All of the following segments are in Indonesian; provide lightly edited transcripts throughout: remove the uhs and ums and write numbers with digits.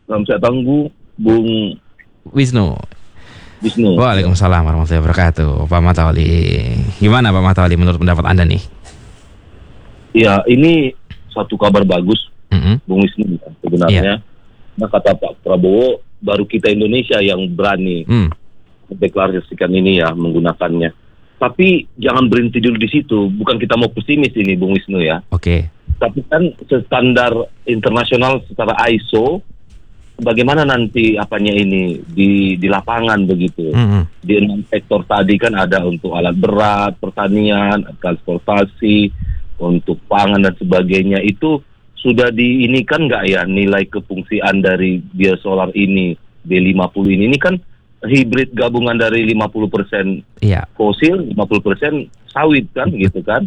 Salam sehat tangguh, Bung Wisnu. Wisnu. Waalaikumsalam warahmatullahi wabarakatuh. Pak Matawali, gimana Pak Matawali menurut pendapat Anda nih? Ya, ini satu kabar bagus, Bung Wisnu sebenarnya. Nah, kata Pak Prabowo, baru kita Indonesia yang berani mendeklarasikan ini ya, menggunakannya. Tapi jangan berhenti dulu di situ. Bukan kita mau pesimis ini, Bung Wisnu ya. Oke. Tapi kan standar internasional secara ISO, bagaimana nanti apanya ini di lapangan begitu. Di 6 sektor tadi kan ada untuk alat berat, pertanian, transportasi, untuk pangan dan sebagainya. Itu sudah diinikan nggak ya nilai kefungsian dari biosolar ini, B50 ini? Ini kan hibrid gabungan dari 50% fosil, 50% sawit kan gitu kan.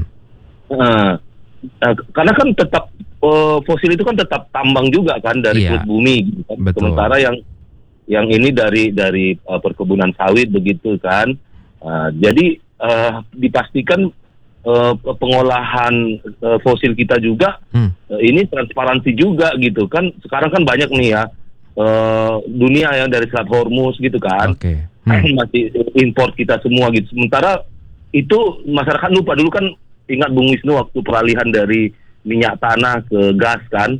Karena kan tetap fosil itu kan tetap tambang juga kan dari perut bumi gitu kan. Sementara yang ini dari perkebunan sawit begitu kan. Jadi dipastikan pengolahan fosil kita juga ini transparansi juga gitu kan. Sekarang kan banyak nih ya dunia yang dari Selat Hormuz gitu kan. Masih import kita semua gitu. Sementara itu masyarakat lupa. Dulu kan ingat Bung Wisnu waktu peralihan dari minyak tanah ke gas kan.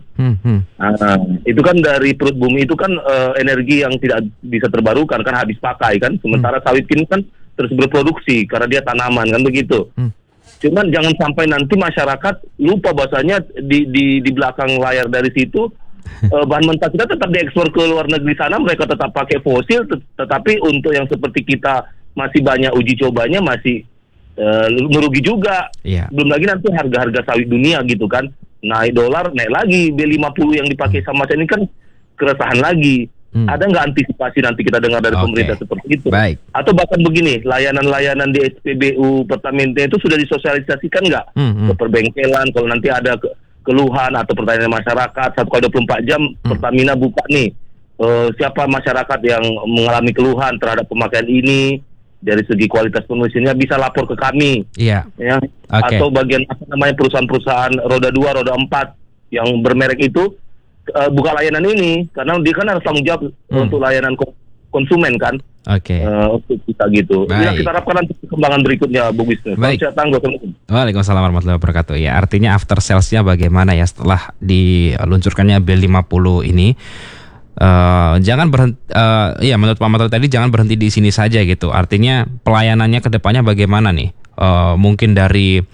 Itu kan dari perut bumi itu kan energi yang tidak bisa terbarukan kan, habis pakai kan. Sementara sawit kini kan terus berproduksi karena dia tanaman kan begitu. Cuman jangan sampai nanti masyarakat lupa bahasanya di belakang layar dari situ bahan mentah kita tetap diekspor ke luar negeri sana, mereka tetap pakai fosil, tetapi untuk yang seperti kita masih banyak uji cobanya, masih merugi juga. Belum lagi nanti harga-harga sawit dunia gitu kan, naik dolar, naik lagi B50 yang dipakai sama saya ini kan keresahan lagi. Ada nggak antisipasi nanti kita dengar dari pemerintah seperti itu? Atau bahkan begini, layanan-layanan di SPBU Pertamina itu sudah disosialisasikan nggak ke perbengkelan? Kalau nanti ada keluhan atau pertanyaan masyarakat 1x24 jam Pertamina buka nih, siapa masyarakat yang mengalami keluhan terhadap pemakaian ini dari segi kualitas penulisannya bisa lapor ke kami, ya. Atau bagian apa namanya perusahaan-perusahaan roda 2, roda 4 yang bermerek itu buka layanan ini karena dia kan harus tanggung jawab untuk layanan konsumen kan. Untuk kita gitu. Ya, kita harapkan nanti perkembangan berikutnya, Bung Wisnu. Waalaikumsalam warahmatullahi wabarakatuh. Ya, artinya after sales-nya bagaimana ya setelah diluncurkannya B50 ini? Jangan berhenti, ya menurut Pak Mato tadi jangan berhenti di sini saja gitu. Artinya pelayanannya ke depannya bagaimana nih? Mungkin dari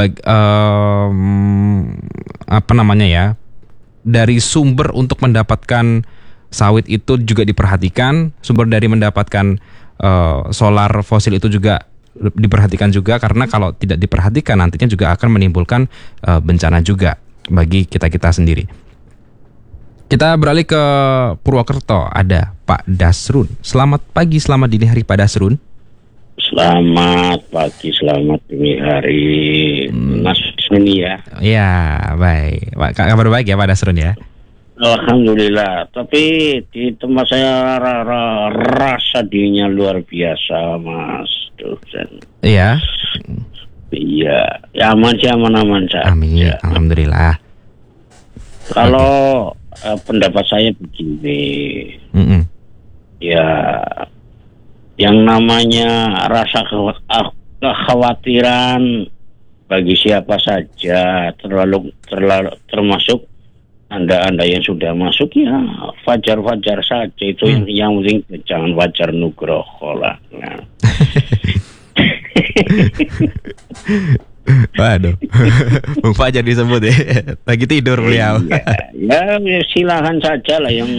apa namanya ya? Dari sumber untuk mendapatkan sawit itu juga diperhatikan, sumber dari mendapatkan solar fosil itu juga diperhatikan juga, karena kalau tidak diperhatikan nantinya juga akan menimbulkan bencana juga bagi kita-kita sendiri. Kita beralih ke Purwokerto, ada Pak Dasrun. Selamat pagi, selamat dini hari Pak Dasrun. Selamat pagi, selamat dini hari, Mas Suni ya. Ya, baik. Kabar baik ya Pak Dasrun ya. Alhamdulillah, tapi di tempat saya rasa dirinya luar biasa, Mas dosen. Iya. Iya, ya aman sih, aman saja. Amin, alhamdulillah. Kalau pendapat saya begini, ya yang namanya rasa kekhawatiran bagi siapa saja, termasuk Anda yang sudah masuk, ya wajar-wajar saja itu. Yang penting jangan wajar nugroho lah. Nah. Waduh, Bung Fajar disebut ya, lagi tidur beliau. Ya silakan saja lah yang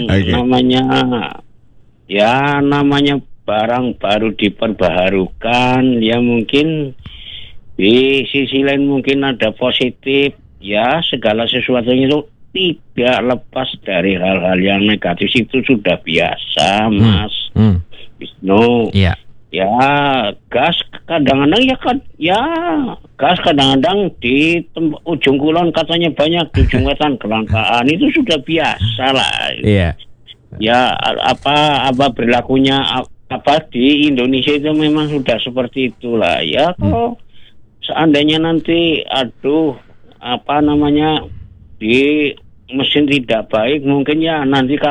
namanya barang baru diperbaharukan, ya mungkin di sisi lain mungkin ada positif, ya segala sesuatunya itu tidak lepas dari hal-hal yang negatif, itu sudah biasa, Mas Wisnu. Ya gas kadang-kadang gas kadang-kadang di ujung kulon katanya banyak, di ujung wetan kelangkaan, itu sudah biasa lah. Ya apa berlakunya di Indonesia itu memang sudah seperti itulah ya. Kalau seandainya nanti di mesin tidak baik, mungkin ya nanti